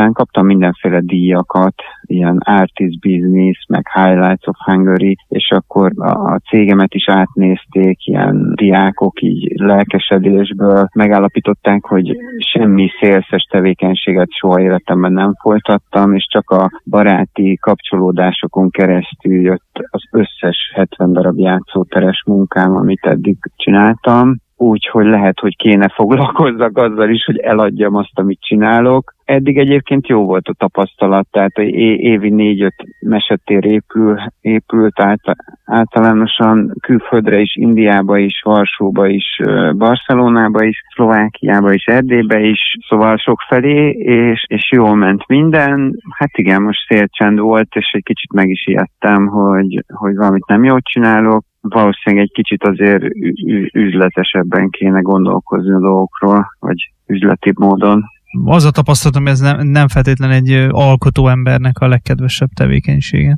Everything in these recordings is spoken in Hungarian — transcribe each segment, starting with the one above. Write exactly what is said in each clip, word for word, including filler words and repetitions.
aztán kaptam mindenféle díjakat, ilyen Artist Business, meg Highlights of Hungary, és akkor a cégemet is átnézték, ilyen diákok így lelkesedésből megállapították, hogy semmi szélszes tevékenységet soha életemben nem folytattam, és csak a baráti kapcsolódásokon keresztül jött az összes hetven darab játszóteres munkám, amit eddig csináltam. Úgyhogy lehet, hogy kéne foglalkozzak azzal is, hogy eladjam azt, amit csinálok. Eddig egyébként jó volt a tapasztalat, tehát évi négy-öt mesetér épül, épült általánosan külföldre is, Indiába is, Varsóba is, Barcelonába is, Szlovákiába is, Erdélybe is, szóval sokfelé, és, és jól ment minden. Hát igen, most szélcsend volt, és egy kicsit meg is ijedtem, hogy, hogy valamit nem jól csinálok. Valószínűleg egy kicsit azért üzletesebben kéne gondolkozni a dolgokról, vagy üzletibb módon. Az a tapasztalatom, hogy ez nem, nem feltétlenül egy alkotó embernek a legkedvesebb tevékenysége.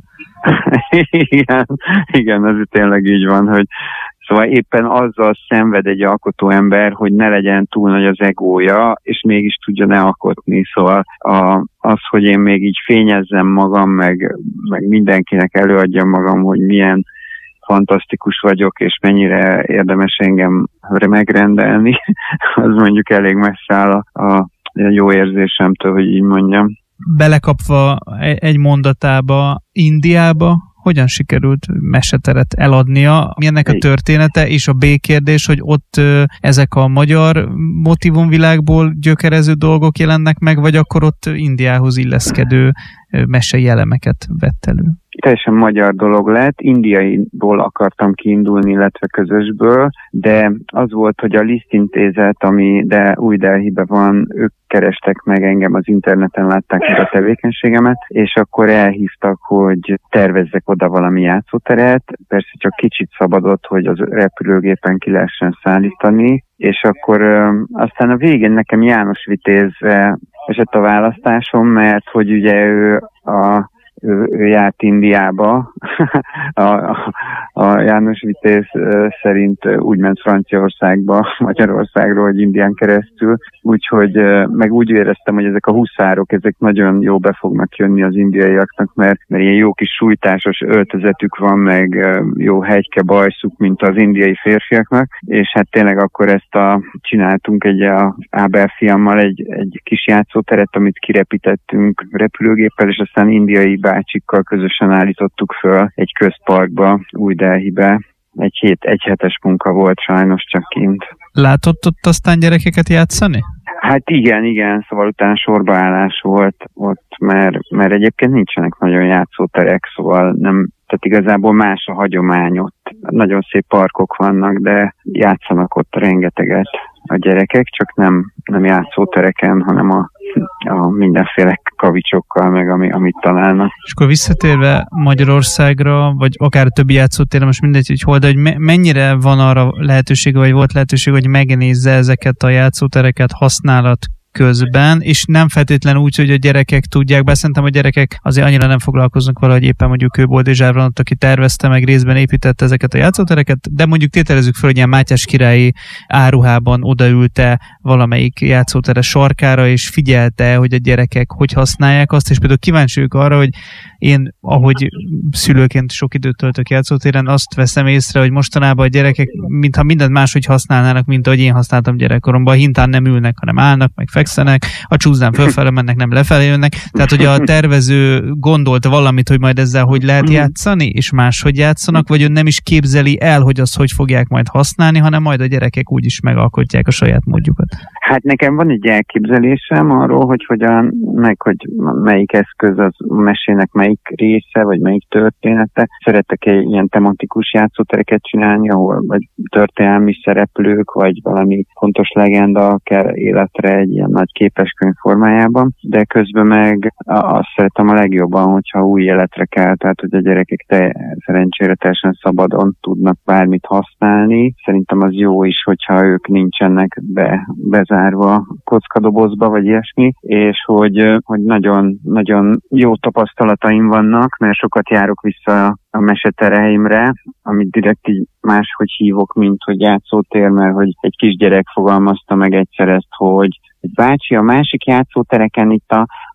igen, igen, ez tényleg így van, hogy szóval éppen azzal szenved egy alkotó ember, hogy ne legyen túl nagy az egója, és mégis tudja ne alkotni. Szóval a, az, hogy én még így fényezzem magam, meg, meg mindenkinek előadjam magam, hogy milyen fantasztikus vagyok, és mennyire érdemes engem megrendelni, az mondjuk elég messze áll a, a jó érzésemtől, hogy így mondjam. Belekapva egy mondatába, Indiába hogyan sikerült meseteret eladnia? Mi ennek a története? És a B-kérdés, hogy ott ezek a magyar motivumvilágból gyökerező dolgok jelennek meg, vagy akkor ott Indiához illeszkedő mesei elemeket vett elő? Teljesen magyar dolog lett, indiaiból akartam kiindulni, illetve közösből, de az volt, hogy a Liszt Intézet, ami de új Delhibe van, ők kerestek meg engem az interneten, látták meg a tevékenységemet, és akkor elhívtak, hogy tervezzek oda valami játszóteret, persze csak kicsit szabadott, hogy az repülőgépen ki lehessen szállítani, és akkor ö, aztán a végén nekem János Vitézre esett a választásom, mert hogy ugye ő a Ő, ő járt Indiába, a, a, a János Vitéz szerint úgy ment Franciaországba, Magyarországról, hogy Indián keresztül, úgyhogy meg úgy éreztem, hogy ezek a huszárok, ezek nagyon jó be fognak jönni az indiaiaknak, mert, mert ilyen jó kis sújtásos öltözetük van, meg jó hegyke bajszuk, mint az indiai férfiaknak, és hát tényleg akkor ezt a, csináltunk egy a Ábel fiammal egy, egy kis játszóteret, amit kirepítettünk repülőgéppel, és aztán indiai bácsikkal közösen állítottuk föl egy közparkba, Új Delhibe. Egy hét, egy hetes munka volt sajnos csak kint. Látott ott aztán gyerekeket játszani? Hát igen, igen, szóval utána sorbaállás volt ott, mert, mert egyébként nincsenek nagyon játszóterek, szóval nem, tehát igazából más a hagyomány ott. Nagyon szép parkok vannak, de játszanak ott rengeteget a gyerekek, csak nem, nem játszótereken, hanem a, a mindenféle kavicsokkal, meg ami, amit találnak. És akkor visszatérve Magyarországra, vagy akár a többi játszótérre, most mindegy, hogy hol, de hogy me- mennyire van arra lehetősége, vagy volt lehetőség, hogy megnézze ezeket a játszótereket használat közben, és nem feltétlenül úgy, hogy a gyerekek tudják, bár szerintem a gyerekek azért annyira nem foglalkoznak valahogy éppen mondjuk Kőboldizsár van ott, aki tervezte, meg részben építette ezeket a játszótereket, de mondjuk tételezzük fel, hogy ilyen Mátyás királyi áruhában odaülte valamelyik játszótere sarkára, és figyelte, hogy a gyerekek hogy használják azt, és például kíváncsi ők arra, hogy én, ahogy szülőként sok időt töltök játszótéren, azt veszem észre, hogy mostanában a gyerekek, mintha mindent máshogy használnának, mint ahogy én használtam gyerekkoromban, a hintán nem ülnek, hanem állnak, meg fekszenek, a csúszdán fölfele mennek, nem lefelé jönnek. Tehát, hogy a tervező gondolt valamit, hogy majd ezzel hogy lehet játszani, és máshogy játszanak, vagy ön nem is képzeli el, hogy azt hogy fogják majd használni, hanem majd a gyerekek úgy is megalkotják a saját módjukat. Hát nekem van egy elképzelésem arról, hogy hogyan, meg hogy melyik eszköz az mesének melyik része, vagy melyik története. Szeretek egy ilyen tematikus játszótereket csinálni, ahol vagy történelmi szereplők, vagy valami fontos legenda kell életre egy ilyen nagy képeskönyv formájában, de közben meg azt szeretem a legjobban, hogyha új életre kell, tehát hogy a gyerekek te, szerencsére teljesen szabadon tudnak bármit használni. Szerintem az jó is, hogyha ők nincsenek be, bezárva kockadobozba, vagy ilyesmi, és hogy, hogy nagyon, nagyon jó tapasztalataim vannak, mert sokat járok vissza a mesetereimre, amit direkt így máshogy hívok, mint hogy játszótér, mert hogy egy kisgyerek fogalmazta meg egyszer ezt, hogy egy bácsi, a másik játszótereken itt a,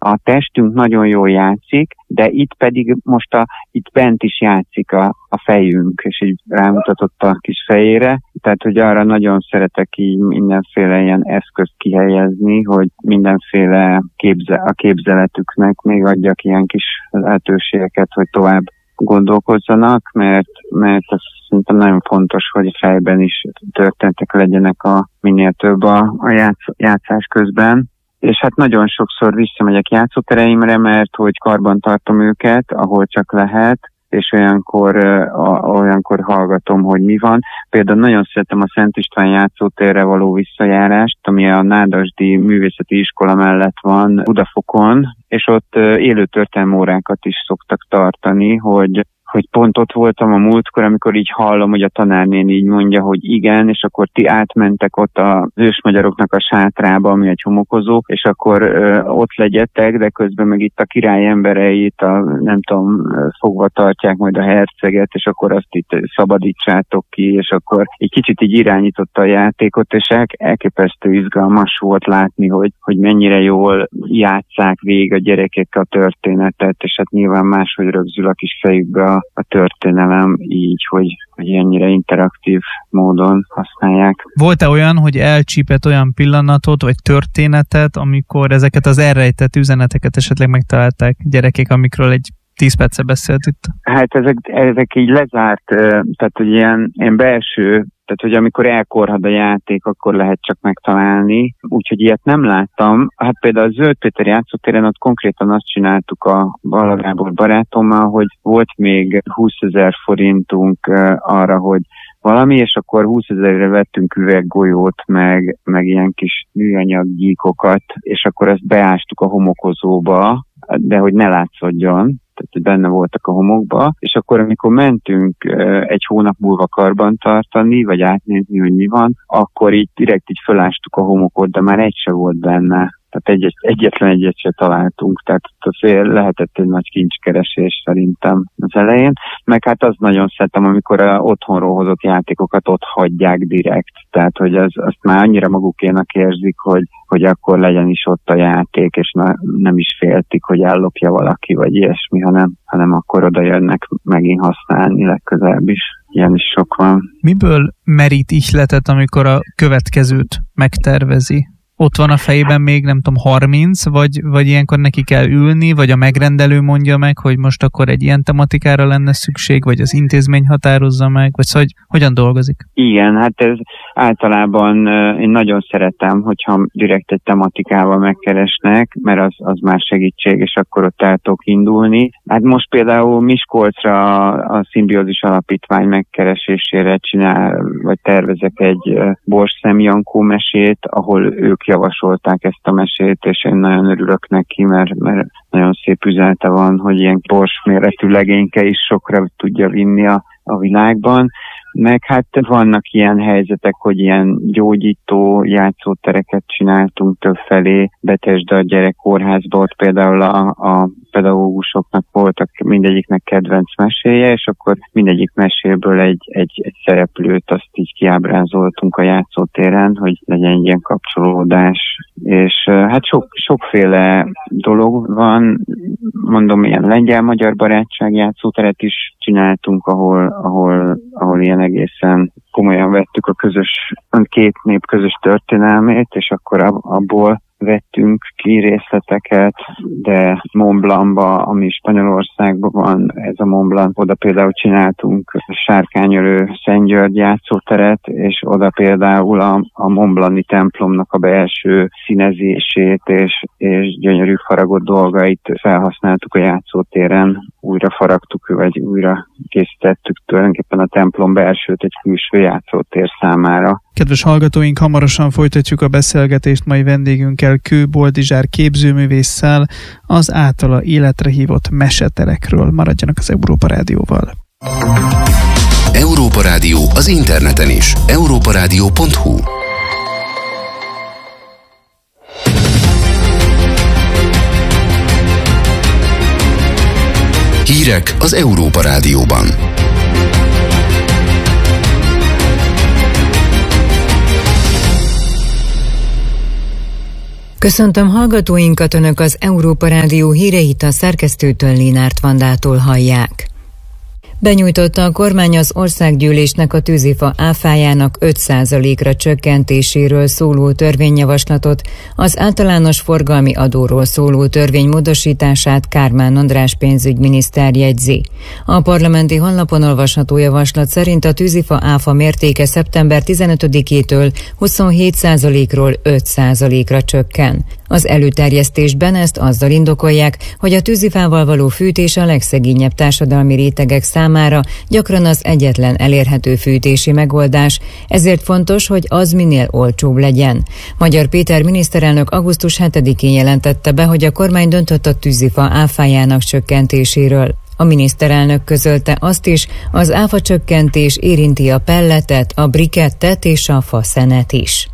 a testünk nagyon jól játszik, de itt pedig most a, itt bent is játszik a, a fejünk, és így rámutatott a kis fejére. Tehát, hogy arra nagyon szeretek így mindenféle ilyen eszközt kihelyezni, hogy mindenféle képze, a képzeletüknek még adjak ilyen kis lehetőségeket, hogy tovább gondolkozzanak, mert, mert ez szerintem nagyon fontos, hogy fejben is történetek legyenek a minél több a, a játsz, játszás közben. És hát nagyon sokszor visszamegyek játszótereimre, mert hogy karban tartom őket, ahol csak lehet, és olyankor, a, olyankor hallgatom, hogy mi van. Például nagyon szeretem a Szent István játszótérre való visszajárást, ami a Nádasdy Művészeti Iskola mellett van Budafokon, és ott élő történelmi órákat is szoktak tartani, hogy hogy pont ott voltam a múltkor, amikor így hallom, hogy a tanárnéni így mondja, hogy igen, és akkor ti átmentek ott az ősmagyaroknak a sátrába, ami egy homokozó, és akkor ö, ott legyetek, de közben meg itt a király embereit, a, nem tudom, fogva tartják majd a herceget, és akkor azt itt szabadítsátok ki, és akkor egy kicsit így irányította a játékot, és el, elképesztő izgalmas volt látni, hogy, hogy mennyire jól játsszák végig a gyerekek a történetet, és hát nyilván máshogy rögzül a kis fejükbe a a történelem így, hogy, hogy ennyire interaktív módon használják. Volt-e olyan, hogy elcsípett olyan pillanatot, vagy történetet, amikor ezeket az elrejtett üzeneteket esetleg megtalálták gyerekek, amikről egy tíz perce beszélt itt? Hát ezek, ezek így lezárt, tehát hogy ilyen, ilyen belső, tehát hogy amikor elkorhad a játék, akkor lehet csak megtalálni. Úgyhogy ilyet nem láttam. Hát például a Zöld Péter játszótéren ott konkrétan azt csináltuk a Balla Gábor barátommal, hogy volt még húszezer forintunk arra, hogy valami, és akkor húszezerre vettünk üveggolyót, meg, meg ilyen kis műanyag gyíkokat, és akkor ezt beástuk a homokozóba, de hogy ne látszódjon, tehát hogy benne voltak a homokba, és akkor amikor mentünk egy hónap múlva karban tartani, vagy átnézni, hogy mi van, akkor így direkt így fölástuk a homokot, de már egy se volt benne. Tehát egy, egyetlen egyet se találtunk, tehát azért lehetett egy nagy kincskeresés szerintem az elején. Meg hát az nagyon szeretem, amikor a otthonról hozott játékokat ott hagyják direkt, tehát hogy az, azt már annyira magukénak érzik, hogy, hogy akkor legyen is ott a játék, és na, nem is féltik, hogy ellopja valaki, vagy ilyesmi, hanem, hanem akkor oda jönnek megint használni legközelebb is. Ilyen is sok van. Miből merít ihletet, amikor a következőt megtervezi? Ott van a fejében még, nem tudom, harminc, vagy, vagy ilyenkor neki kell ülni, vagy a megrendelő mondja meg, hogy most akkor egy ilyen tematikára lenne szükség, vagy az intézmény határozza meg, vagy szóval, hogy hogyan dolgozik? Igen, hát ez általában én nagyon szeretem, hogyha direkt egy tematikával megkeresnek, mert az, az már segítség, és akkor ott el tudok indulni. Hát most például Miskolcra a Szimbiózis Alapítvány megkeresésére csinál, vagy tervezek egy Borsszem Jankó mesét, ahol ők javasolták ezt a mesét, és én nagyon örülök neki, mert, mert nagyon szép üzenete van, hogy ilyen borsméretű legényke is sokra tudja vinni a, a világban. Meg hát vannak ilyen helyzetek, hogy ilyen gyógyító játszótereket csináltunk többfelé, Betesda a gyerekkórházba, ott például a, a pedagógusoknak voltak mindegyiknek kedvenc meséje, és akkor mindegyik meséből egy, egy, egy szereplőt azt így kiábrázoltunk a játszótéren, hogy legyen egy ilyen kapcsolódás. És hát sok, sokféle dolog van, mondom, ilyen lengyel-magyar barátság játszóteret is csináltunk, ahol, ahol, ahol ilyen egészen komolyan vettük a közös, a két nép közös történelmét, és akkor abból vettünk ki részleteket, de Mont Blancba, ami Spanyolországban van, ez a Mont Blanc, oda például csináltunk Sárkányölő Szent György játszóteret, és oda például a, a Mont Blanc-i templomnak a belső színezését és, és gyönyörű faragott dolgait felhasználtuk a játszótéren, újra faragtuk, vagy újra készítettük tulajdonképpen a templom belsőt egy külső játszótér számára. Kedves hallgatóink, hamarosan folytatjuk a beszélgetést mai vendégünkkel, Kő Boldizsár képzőművésszel az általa életre hívott meseterekről. Maradjanak az Európa Rádióval. Európa Rádió az interneten is. európa rádió pont hu. Hírek az Európa Rádióban. Köszöntöm hallgatóinkat, Önök az Európa Rádió híreit a szerkesztőtől, Lénárt Vandától hallják. Benyújtotta a kormány az országgyűlésnek a tűzifa áfájának öt százalékra csökkentéséről szóló törvényjavaslatot, az általános forgalmi adóról szóló törvény módosítását Kármán András pénzügyminiszter jegyzi. A parlamenti honlapon olvasható javaslat szerint a tűzifa áfa mértéke szeptember tizenötödikétől huszonhét százalékról öt százalékra csökken. Az előterjesztésben ezt azzal indokolják, hogy a tűzifával való fűtés a legszegényebb társadalmi rétegek számára gyakran az egyetlen elérhető fűtési megoldás, ezért fontos, hogy az minél olcsóbb legyen. Magyar Péter miniszterelnök augusztus hetedikén jelentette be, hogy a kormány döntött a tűzifa áfájának csökkentéséről. A miniszterelnök közölte azt is, az áfa csökkentés érinti a pelletet, a brikettet és a faszenet is.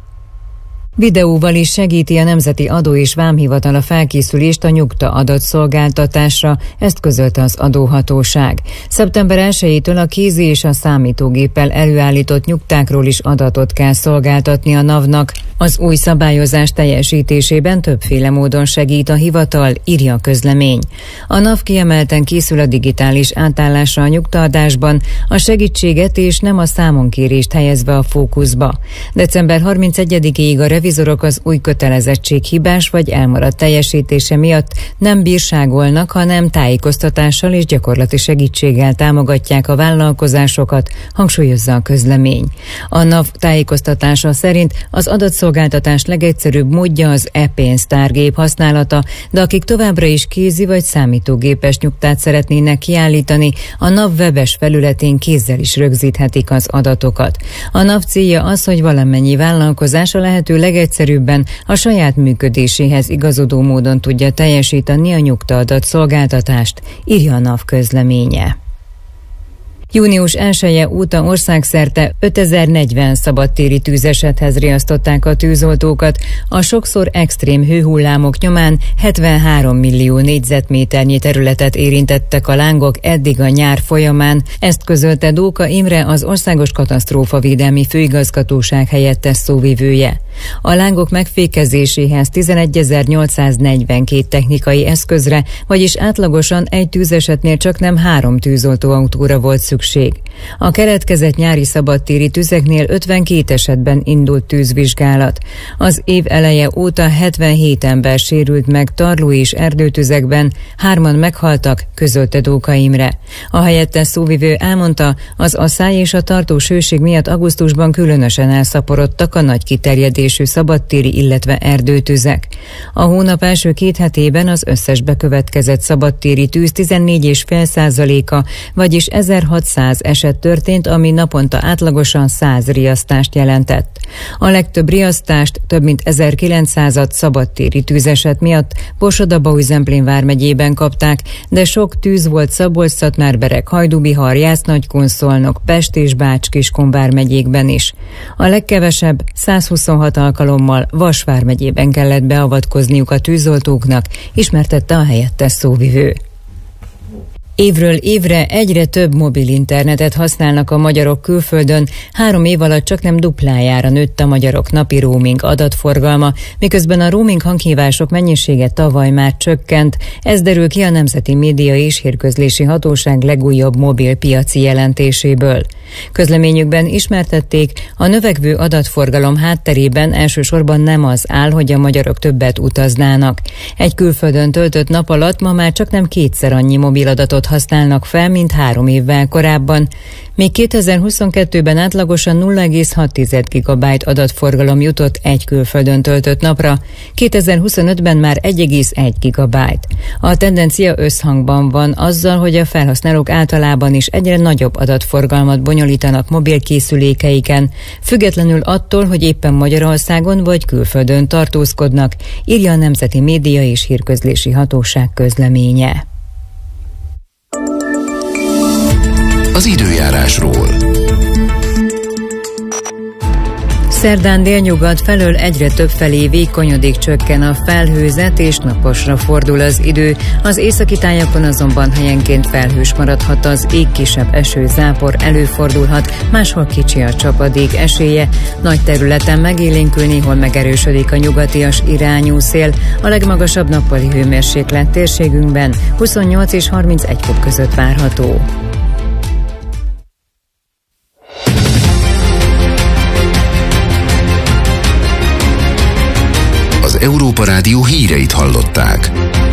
Videóval is segíti a Nemzeti Adó és Vámhivatal a felkészülést a nyugta adatszolgáltatásra, ezt közölte az adóhatóság. szeptember elsejétől a kézi és a számítógéppel előállított nyugtákról is adatot kell szolgáltatni a NAV-nak. Az új szabályozás teljesítésében többféle módon segít a hivatal, írja a közlemény. A NAV kiemelten készül a digitális átállásra a nyugtaadásban, a segítséget és nem a számonkérést helyezve a fókuszba. december harmincegyedikéig a revizorok az új kötelezettség hibás vagy elmaradt teljesítése miatt nem bírságolnak, hanem tájékoztatással és gyakorlati segítséggel támogatják a vállalkozásokat, hangsúlyozza a közlemény. A NAV tájékoztatása szerint az adatszolgáltatás legegyszerűbb módja az e-pénztárgép használata, de akik továbbra is kézi vagy számítógépes nyugtát szeretnének kiállítani, a NAV webes felületén kézzel is rögzíthetik az adatokat. A NAV célja az, hogy valamennyi vállalkozás a lehető legegyszerűbben a saját működéséhez igazodó módon tudja teljesíteni a nyugtaadat szolgáltatást, írja a NAV közleménye. június elseje óta országszerte ötezernegyven szabadtéri tűzesethez riasztották a tűzoltókat, a sokszor extrém hőhullámok nyomán hetvenhárom millió négyzetméternyi területet érintettek a lángok eddig a nyár folyamán, ezt közölte Dóka Imre, az Országos Katasztrófavédelmi Főigazgatóság helyettes szóvivője. A lángok megfékezéséhez tizenegyezer-nyolcszáznegyvenkét technikai eszközre, vagyis átlagosan egy tűzesetnél csaknem három tűzoltóautóra volt szükség. A keletkezett nyári szabadtéri tüzeknél ötvenkét esetben indult tűzvizsgálat. Az év eleje óta hetvenhét ember sérült meg tarló és erdőtüzekben, hárman meghaltak, közölte Dóka Imre. A helyettes szóvivő elmondta, az asszály és a tartós hőség miatt augusztusban különösen elszaporodtak a nagy kiterjedésű szabadtéri, illetve erdőtüzek. A hónap első két hetében az összes bekövetkezett szabadtéri tűz tizennégy egész öt százaléka, vagyis ezerhatszáz eset történt, ami naponta átlagosan száz riasztást jelentett. A legtöbb riasztást, több mint ezerkilencszázat szabadtéri tűzeset miatt Borsod-Abaúj-Zemplén vármegyében kapták, de sok tűz volt Szabolcs-Szatmár-Bereg, Hajdú-Bihar, Jász-Nagykun-Szolnok, Pest és Bács-Kiskun vármegyékben is. A legkevesebb százhuszonhat alkalommal Vas vármegyében kellett beavatkozniuk a tűzoltóknak, ismertette a helyettes szóvivő. Évről évre egyre több mobil internetet használnak a magyarok külföldön, három év alatt csaknem duplájára nőtt a magyarok napi roaming adatforgalma, miközben a roaming hanghívások mennyisége tavaly már csökkent, ez derül ki a Nemzeti Média és Hírközlési Hatóság legújabb mobil piaci jelentéséből. Közleményükben ismertették, a növekvő adatforgalom hátterében elsősorban nem az áll, hogy a magyarok többet utaznának. Egy külföldön töltött nap alatt ma már csaknem kétszer annyi mobiladatot használnak fel, mint három évvel korábban. Még kétezer-huszonkettőben átlagosan nulla egész hat gigabyte adatforgalom jutott egy külföldön töltött napra, kétezer-huszonötben már egy egész egy gigabyte. A tendencia összhangban van azzal, hogy a felhasználók általában is egyre nagyobb adatforgalmat bonyolítanak mobilkészülékeiken, függetlenül attól, hogy éppen Magyarországon vagy külföldön tartózkodnak, írja a Nemzeti Média és Hírközlési Hatóság közleménye. Az időjárásról. Szerdán délnyugat felől egyre több felé vékonyodik, csökken a felhőzet és naposra fordul az idő. Az északi tájakon azonban helyenként felhős maradhat az ég, kisebb eső, zápor előfordulhat, máshol kicsi a csapadék esélye. Nagy területen megélénkül, néhol megerősödik a nyugatias irányú szél. A legmagasabb nappali hőmérséklet térségünkben huszonnyolc és harmincegy fok között várható. Az Európa Rádió híreit hallották.